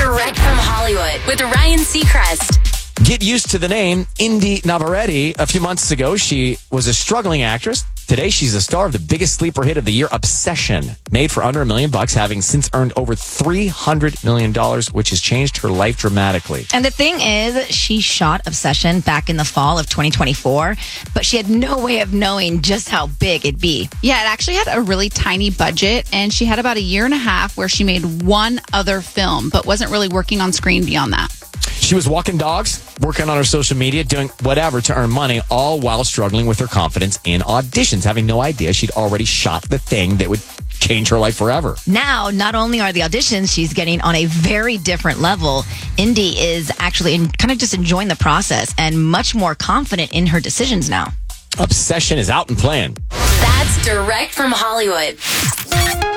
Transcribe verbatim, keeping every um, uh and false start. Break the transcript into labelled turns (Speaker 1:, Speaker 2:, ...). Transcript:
Speaker 1: Direct from Hollywood with Ryan Seacrest.
Speaker 2: Get used to the name Indy Navarrete. A few months ago, she was a struggling actress. Today, she's the star of the biggest sleeper hit of the year, Obsession, made for under a million bucks, having since earned over three hundred million dollars, which has changed her life dramatically.
Speaker 3: And the thing is, she shot Obsession back in the fall of twenty twenty-four, but she had no way of knowing just how big it'd be.
Speaker 4: Yeah, it actually had a really tiny budget, and she had about a year and a half where she made one other film, but wasn't really working on screen beyond that.
Speaker 2: She was walking dogs, working on her social media, doing whatever to earn money, all while struggling with her confidence in auditions, having no idea she'd already shot the thing that would change her life forever.
Speaker 3: Now, not only are the auditions she's getting on a very different level, Indy is actually in, kind of just enjoying the process and much more confident in her decisions now.
Speaker 2: Obsession is out and playing.
Speaker 1: That's Direct from Hollywood.